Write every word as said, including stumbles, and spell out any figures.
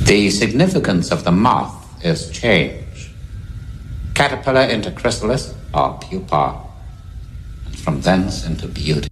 The significance of the moth is change. Caterpillar into chrysalis or pupa, and from thence into beauty.